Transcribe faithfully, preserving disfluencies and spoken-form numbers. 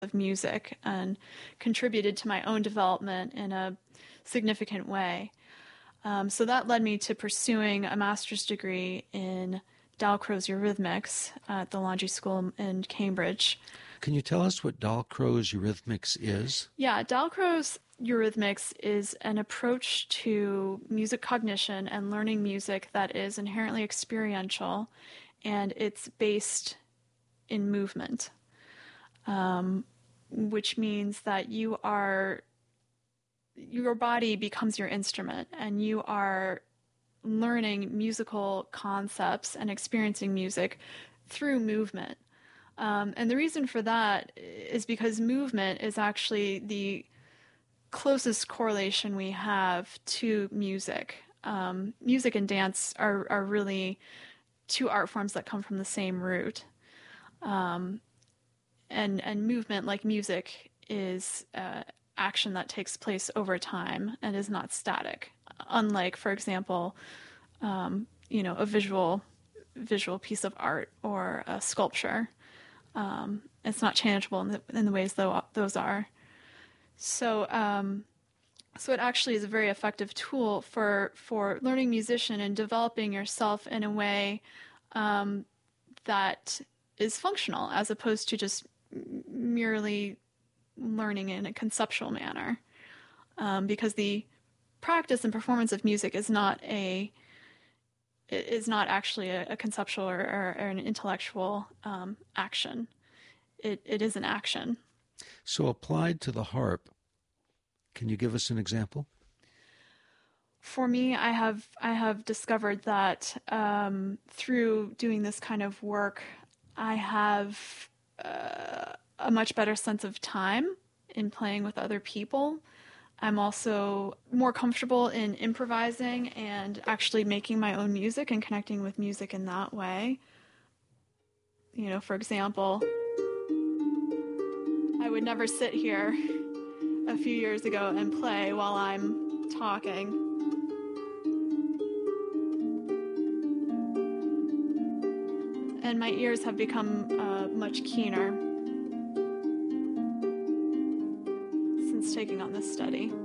of music and contributed to my own development in a significant way. Um, so that led me to pursuing a master's degree in Dalcroze Eurythmics at the Laundry School in Cambridge. Can you tell us what Dalcroze Eurythmics is? Yeah, Dalcroze Eurythmics is an approach to music cognition and learning music that is inherently experiential, and it's based in movement, um, which means that you are your body becomes your instrument, and you are learning musical concepts and experiencing music through movement. Um, and the reason for that is because movement is actually the closest correlation we have to music. Um, music and dance are, are really two art forms that come from the same root. Um, and, and movement, like music, is uh, action that takes place over time and is not static. Unlike, for example, um, you know, a visual visual piece of art or a sculpture. Um, it's not changeable in the, in the ways though, those are. So, um, so it actually is a very effective tool for, for learning musician and developing yourself in a way um, that is functional, as opposed to just merely learning in a conceptual manner. Um, because the practice and performance of music is not a is not actually a, a conceptual or, or, or an intellectual um, action. It it is an action. So applied to the harp, can you give us an example? For me, I have I have discovered that um, through doing this kind of work, I have uh, a much better sense of time in playing with other people. I'm also more comfortable in improvising and actually making my own music and connecting with music in that way. You know, for example, I would never sit here a few years ago and play while I'm talking. And my ears have become uh, much keener since taking on this study.